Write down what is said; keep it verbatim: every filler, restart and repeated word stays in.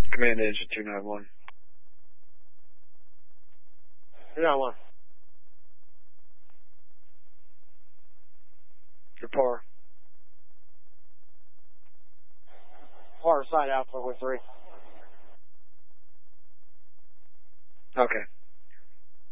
Command engine two nine one. two nine one. Your par. Par side Alpha with three. Okay.